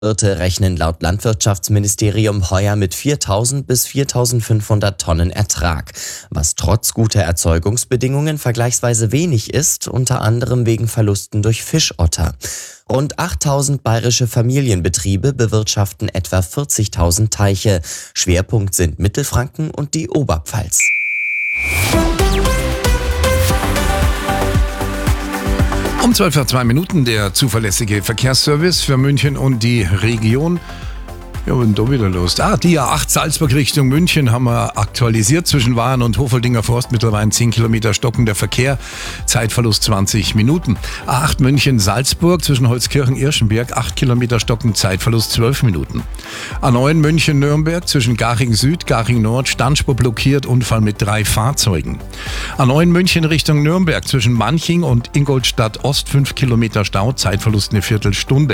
Landwirte rechnen laut Landwirtschaftsministerium heuer mit 4.000 bis 4.500 Tonnen Ertrag, was trotz guter Erzeugungsbedingungen vergleichsweise wenig ist, unter anderem wegen Verlusten durch Fischotter. Rund 8.000 bayerische Familienbetriebe bewirtschaften etwa 40.000 Teiche. Schwerpunkt sind Mittelfranken und die Oberpfalz. Um 12:02 der zuverlässige Verkehrsservice für München und die Region. Ja, was ist denn da wieder los? Die A8 Salzburg Richtung München haben wir aktualisiert. Zwischen Waren und Hofoldinger Forst mittlerweile 10 Kilometer stockender Verkehr. Zeitverlust 20 Minuten. A8 München Salzburg zwischen Holzkirchen Irschenberg 8 Kilometer stockend, Zeitverlust 12 Minuten. A9 München Nürnberg zwischen Garching Süd, Garching Nord, Standspur blockiert, Unfall mit 3 Fahrzeugen. A9 München Richtung Nürnberg zwischen Manching und Ingolstadt Ost 5 Kilometer Stau, Zeitverlust eine Viertelstunde.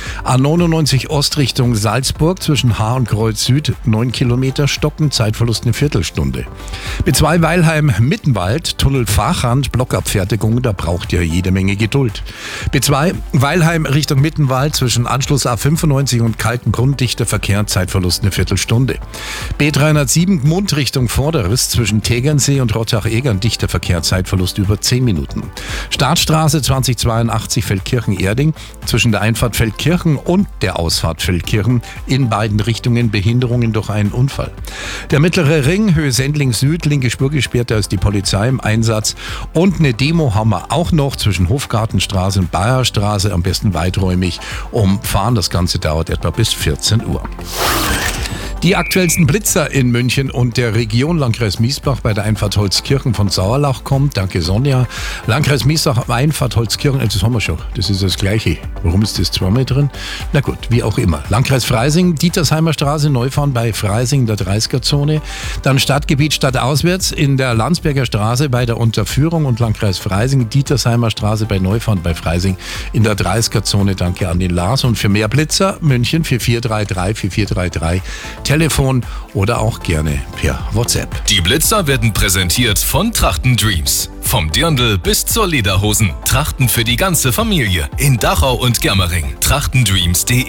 A99 Ost Richtung Salzburg zwischen Haar und Kreuz Süd 9 Kilometer stocken, Zeitverlust eine Viertelstunde. B2 Weilheim Mittenwald, Tunnel Fachrand, Blockabfertigung, da braucht ihr jede Menge Geduld. B2 Weilheim Richtung Mittenwald zwischen Anschluss A95 und Kaltenbrunn dichter Verkehr, Zeitverlust eine Viertelstunde. B307 Gmund Richtung Vorderriss zwischen Tegernsee und Rottach-Egern dichter Verkehr, Zeitverlust über 10 Minuten. Startstraße 2082 Feldkirchen-Erding zwischen der Einfahrt Feldkirchen und der Ausfahrt Feldkirchen in beiden Richtungen Behinderungen durch einen Unfall. Der mittlere Ring, Höhe Sendling Süd, linke Spur gesperrt, da ist die Polizei im Einsatz. Und eine Demo haben wir auch noch zwischen Hofgartenstraße und Bayerstraße, am besten weiträumig umfahren. Das Ganze dauert etwa bis 14 Uhr. Die aktuellsten Blitzer in München und der Region. Landkreis Miesbach bei der Einfahrt Holzkirchen von Sauerlach kommt. Danke Sonja. Landkreis Miesbach, Einfahrt Holzkirchen, das haben wir schon. Das ist das Gleiche. Warum ist das zweimal drin? Na gut, wie auch immer. Landkreis Freising, Dietersheimer Straße, Neufahren bei Freising, der 30er-Zone. Dann Stadtgebiet stadtauswärts in der Landsberger Straße bei der Unterführung und Landkreis Freising, Dietersheimer Straße bei Neufahren bei Freising in der 30er-Zone. Danke an den Lars. Und für mehr Blitzer, München 4433 4433. Telefon oder auch gerne per WhatsApp. Die Blitzer werden präsentiert von Trachten Dreams. Vom Dirndl bis zur Lederhosen. Trachten für die ganze Familie. In Dachau und Germering. trachtendreams.de.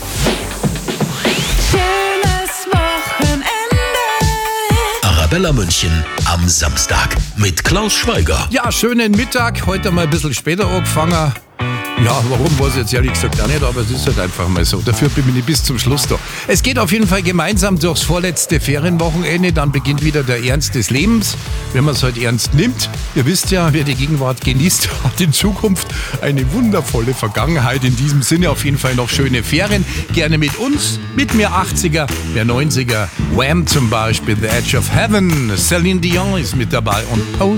Schönes Wochenende. Arabella München am Samstag mit Klaus Schweiger. Ja, schönen Mittag. Heute mal ein bisschen später angefangen. Ja, warum, weiß ich jetzt ehrlich gesagt auch nicht, aber es ist halt einfach mal so. Dafür bin ich bis zum Schluss da. Es geht auf jeden Fall gemeinsam durchs vorletzte Ferienwochenende, dann beginnt wieder der Ernst des Lebens, wenn man es halt ernst nimmt. Ihr wisst ja, wer die Gegenwart genießt, hat in Zukunft eine wundervolle Vergangenheit. In diesem Sinne auf jeden Fall noch schöne Ferien. Gerne mit uns, mit mir 80er, mehr 90er. Wham zum Beispiel, The Edge of Heaven. Celine Dion ist mit dabei und Post.